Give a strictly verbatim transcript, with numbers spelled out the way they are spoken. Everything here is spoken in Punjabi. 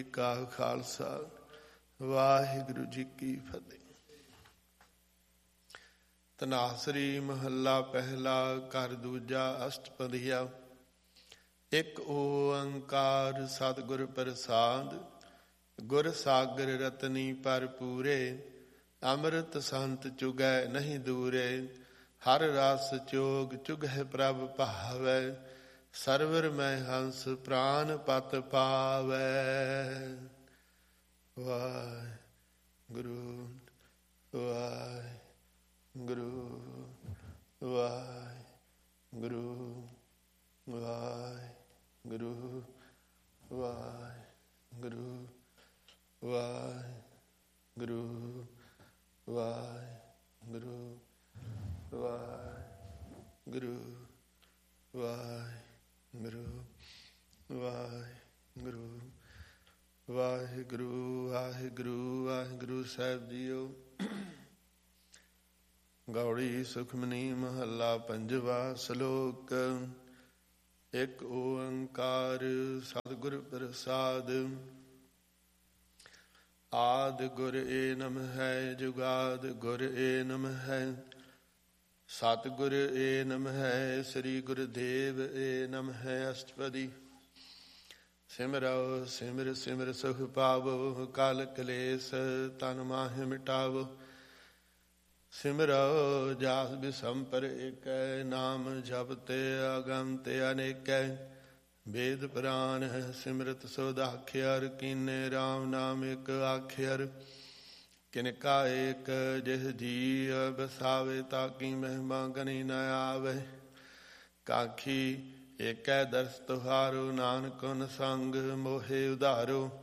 ਕਾ ਖਾਲਸਾ ਵਾਹਿਗੁਰੂ ਜੀ ਕੀ ਫਤਿਹ। ਧਨਾਸਰੀ ਮਹੱਲਾ ਪਹਿਲਾ ਘਰ ਦੂਜਾ ਅਸ਼ਟਪਦੀਆ। ਇੱਕ ਓੰਕਾਰ ਸਤਿਗੁਰ ਪ੍ਰਸਾਦ, ਗੁਰ ਸਾਗਰ ਰਤਨੀ ਭਰਪੂਰੇ, ਅੰਮ੍ਰਿਤ ਸੰਤ ਚੁਗੈ ਨਹੀਂ ਦੂਰੇ, ਹਰ ਰਸ ਚੋਗ ਚੁਗਹਿ ਪ੍ਰਭ ਭਾਵੈ, ਸਰਵਰ ਮੈਂ ਹੰਸ ਪ੍ਰਾਨ ਪਤ ਪਾਵੈ। ਵਾਹਿਗੁਰੂ ਵਾਹਿਗੁਰੂ ਵਾਹਿਗੁਰੂ ਵਾਹਿਗੁਰੂ ਵਾਹਿਗੁਰੂ ਵਾਹਿਗੁਰੂ ਵਾਹਿਗੁਰੂ ਵਾਹਿਗੁਰੂ ਵਾਹਿਗੁਰੂ ਵਾਹਿਗੁਰੂ ਵਾਹਿਗੁਰੂ ਵਾਹਿਗੁਰੂ ਵਾਹਿਗੁਰੂ ਸਾਹਿਬ ਜੀਓ। ਗੌੜੀ ਸੁਖਮਨੀ ਮਹੱਲਾ ਪੰਜਵਾ। ਸ਼ਲੋਕ। ਇੱਕ ਓੰਕਾਰ ਸਤਿਗੁਰ ਪ੍ਰਸਾਦ, ਆਦਿ ਗੁਰ ਏ ਨਮਿ ਹੈ, ਜੁਗਾਦ ਗੁਰ ਏ ਨਮਿ ਹੈ, ਸਤਿਗੁਰ ਏ ਨਮਿ ਹੈ, ਸ੍ਰੀ ਗੁਰਦੇਵ ਏ ਨਮਿ ਹੈ। ਅਸ਼ਟਪਦੀ। ਸਿਮਰੋ ਸਿਮਰ ਸਿਮਰ ਸੁਖ ਪਾਵੋ, ਕਲ ਕਲੇਸ਼ ਤਨ ਮਾਹਿ ਮਿਟਾਵੋ। ਸਿਮਰੋ ਜਾਸ ਬਿਸੰਪਰ ਏਕੈ, ਨਾਮ ਜਪਤੇ ਅਗੰਤ ਅਨੇਕੈ। ਵੇਦ ਪੁਰਾਨ ਸਿਮਰਤ ਸੋਧ ਆਖਿਅਰ, ਕੀਨੇ ਰਾਮ ਨਾਮ ਇਕ ਆਖਿਅਰ। ਕਿਨਕਾ ਏਕ ਜਿਸ ਜੀ ਬਸਾਵੇ, ਤਾਕੀ ਮਹਿਮਾ ਗਣੀ ਨ ਆਵੇ। ਕਾਖੀ ਏਕੈ ਦਰਸ ਤੁਹਾਰੋ, ਨਾਨਕ ਹੁਨ ਸੰਗ ਮੋਹਿ ਉਧਾਰੋ।